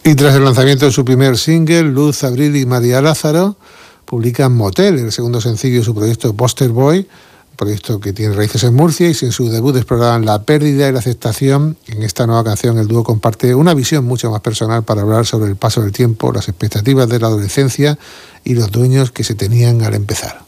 Y tras el lanzamiento de su primer single, Luz Abril y María Lázaro publican Motel, el segundo sencillo de su proyecto Poster Boy, un proyecto que tiene raíces en Murcia, y si en su debut exploraban la pérdida y la aceptación, en esta nueva canción el dúo comparte una visión mucho más personal para hablar sobre el paso del tiempo, las expectativas de la adolescencia y los dueños que se tenían al empezar.